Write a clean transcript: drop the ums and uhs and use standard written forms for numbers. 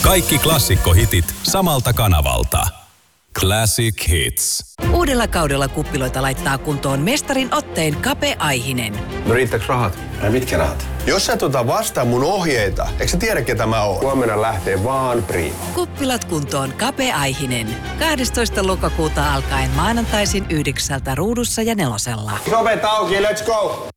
Kaikki klassikkohitit samalta kanavalta. Classic Hits. Uudella kaudella kuppiloita laittaa kuntoon mestarin otteen Kape Aihinen. No riittääkö rahat? Ai mitkä rahat? Jos sä vastaa mun ohjeita, eikö sä tiedä ketä mä oon? Huomenna lähtee vaan Prima. Kuppilat kuntoon Kape Aihinen. 12. lokakuuta alkaen maanantaisin 9 ruudussa ja 4. Ovet auki, let's go!